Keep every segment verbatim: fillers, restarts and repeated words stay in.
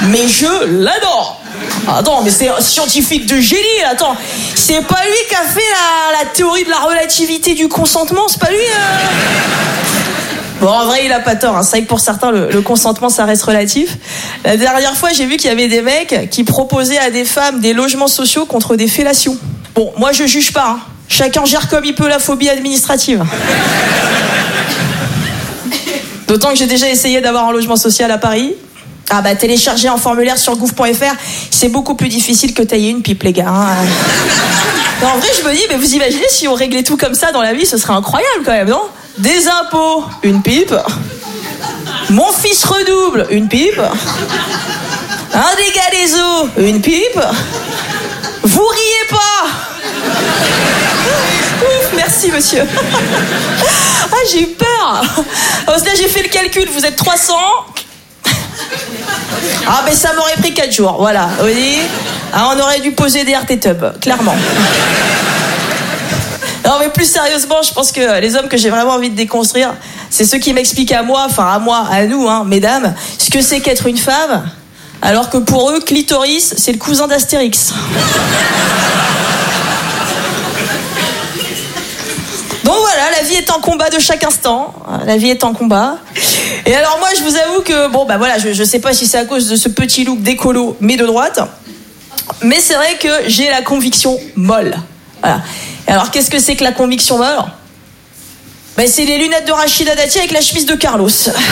Mais je l'adore. Attends, mais c'est un scientifique de génie. Attends, c'est pas lui qui a fait la, la théorie de la relativité du consentement. C'est pas lui. Euh... Bon, en vrai, il a pas tort. Hein. C'est vrai que pour certains, le, le consentement, ça reste relatif. La dernière fois, j'ai vu qu'il y avait des mecs qui proposaient à des femmes des logements sociaux contre des fellations. Bon, moi, je juge pas. Hein. Chacun gère comme il peut la phobie administrative. D'autant que j'ai déjà essayé d'avoir un logement social à Paris. Ah bah, télécharger un formulaire sur gouv point f r, c'est beaucoup plus difficile que tailler une pipe, les gars. Hein. Non, en vrai, je me dis, mais vous imaginez si on réglait tout comme ça dans la vie, ce serait incroyable quand même, non ? Des impôts, une pipe. Mon fils redouble, une pipe. Un dégât des eaux, une pipe. Vous riez pas. Ouf, merci monsieur. Ah, j'ai eu peur. Là, j'ai fait le calcul, vous êtes trois cents. Ah, ben ça m'aurait pris quatre jours, voilà. Vous voyez, ah, on aurait dû poser des R T Tub, clairement. Non, mais plus sérieusement, je pense que les hommes que j'ai vraiment envie de déconstruire, c'est ceux qui m'expliquent à moi, enfin à moi, à nous, hein, mesdames, ce que c'est qu'être une femme, alors que pour eux, clitoris, c'est le cousin d'Astérix. Donc voilà, la vie est en combat de chaque instant. La vie est en combat. Et alors moi, je vous avoue que, bon, bah voilà, je, je sais pas si c'est à cause de ce petit look d'écolo, mais de droite. Mais c'est vrai que j'ai la conviction molle. Voilà. Et alors, qu'est-ce que c'est que la conviction molle ? Ben, c'est les lunettes de Rachida Dati avec la chemise de Carlos.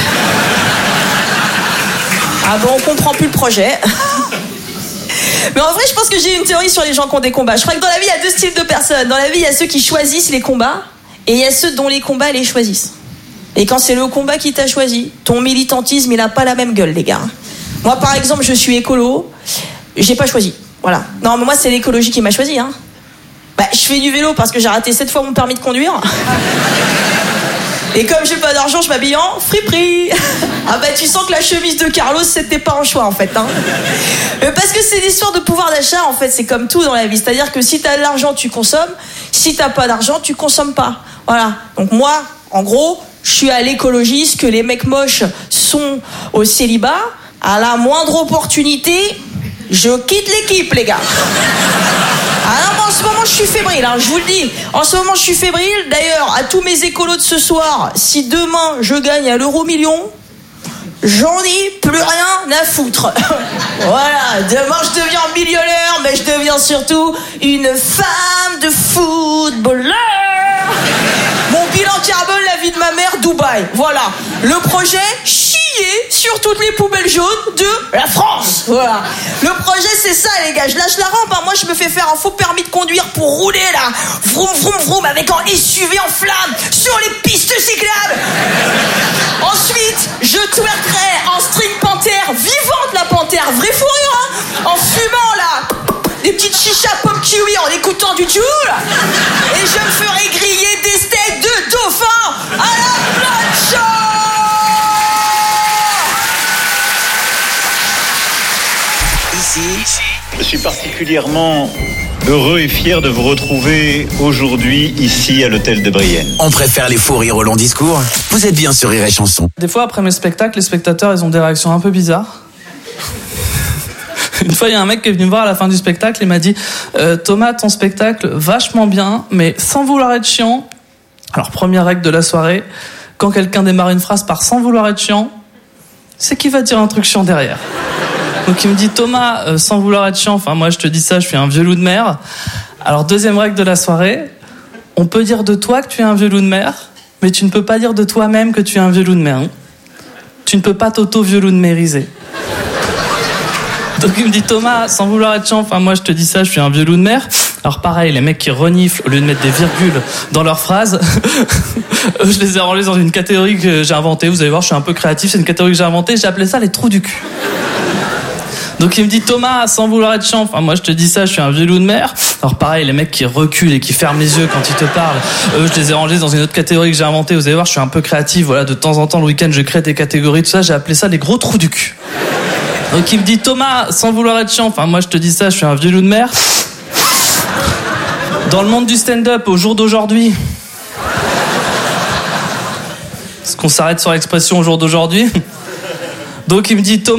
Ah bon, on comprend plus le projet. Mais en vrai, je pense que j'ai une théorie sur les gens qui ont des combats. Je crois que dans la vie, il y a deux styles de personnes. Dans la vie, il y a ceux qui choisissent les combats et il y a ceux dont les combats les choisissent. Et quand c'est le combat qui t'a choisi, ton militantisme, il a pas la même gueule, les gars. Moi, par exemple, je suis écolo. J'ai pas choisi. Voilà. Non, mais moi, c'est l'écologie qui m'a choisi, hein. Bah, je fais du vélo parce que j'ai raté sept fois mon permis de conduire. Et comme j'ai pas d'argent, je m'habille en friperie. Ah bah tu sens que la chemise de Carlos, c'était pas un choix en fait, hein. Mais parce que c'est l'histoire de pouvoir d'achat en fait, c'est comme tout dans la vie. C'est-à-dire que si t'as de l'argent, tu consommes. Si t'as pas d'argent, tu consommes pas. Voilà. Donc moi, en gros, je suis à l'écologie, ce que les mecs moches sont au célibat. À la moindre opportunité, je quitte l'équipe, les gars. Ah non, en ce moment, je suis fébrile, hein, je vous le dis. En ce moment, je suis fébrile. D'ailleurs, à tous mes écolos de ce soir, si demain, je gagne à l'euro million, j'en ai plus rien à foutre. Voilà, demain, je deviens millionnaire, mais je deviens surtout une femme de footballeur. Mon bilan carbone, la vie de ma mère, Dubaï. Voilà, le projet, chier sur toutes les poubelles jaunes de la France. Voilà. Le projet, c'est ça, les gars. Je lâche la rampe. Hein. Moi, je me fais faire un faux permis de conduire pour rouler, là. Vroom, vroom, vroom, avec un S U V en flamme sur les pistes cyclables. Ensuite, je twerkerai en string panthère, vivante la panthère, vraie fourrure, hein. En fumant, là, des petites chichas pop kiwi en écoutant du Joule. Et je me ferai griller des steaks de dauphin à la plancha. Ici, je suis particulièrement heureux et fier de vous retrouver aujourd'hui ici à l'hôtel de Brienne. On préfère les faux rires au long discours. Vous êtes bien sur Rire et Chanson. Des fois, après mes spectacles, les spectateurs, ils ont des réactions un peu bizarres. Une fois, il y a un mec qui est venu me voir à la fin du spectacle et m'a dit euh, « Thomas, ton spectacle, vachement bien, mais sans vouloir être chiant. » Alors, première règle de la soirée, quand quelqu'un démarre une phrase par « sans vouloir être chiant », c'est qu'il va dire un truc chiant derrière. Donc il me dit « Thomas, euh, sans vouloir être chiant, enfin moi je te dis ça, je suis un vieux loup de mer. » Alors deuxième règle de la soirée, on peut dire de toi que tu es un vieux loup de mer, mais tu ne peux pas dire de toi-même que tu es un vieux loup de mer. Hein. Tu ne peux pas t'auto-vieux loup de mériser. Donc il me dit « Thomas, sans vouloir être chiant, enfin moi je te dis ça, je suis un vieux loup de mer. » Alors pareil, les mecs qui reniflent au lieu de mettre des virgules dans leurs phrases, je les ai rangés dans une catégorie que j'ai inventée. Vous allez voir, je suis un peu créatif, c'est une catégorie que j'ai inventée, j'ai appelé ça les trous du cul. Donc il me dit « Thomas, sans vouloir être chiant, enfin moi je te dis ça, je suis un vieux loup de mer. » Alors pareil, les mecs qui reculent et qui ferment les yeux quand ils te parlent, eux je les ai rangés dans une autre catégorie que j'ai inventée. Vous allez voir, je suis un peu créatif, voilà, de temps en temps le week-end je crée des catégories, tout ça, j'ai appelé ça les gros trous du cul. Donc il me dit « Thomas, sans vouloir être chiant, enfin moi je te dis ça, je suis un vieux loup de mer. » Dans le monde du stand-up, au jour d'aujourd'hui, est-ce qu'on s'arrête sur l'expression au jour d'aujourd'hui ? Donc il me dit « Thomas,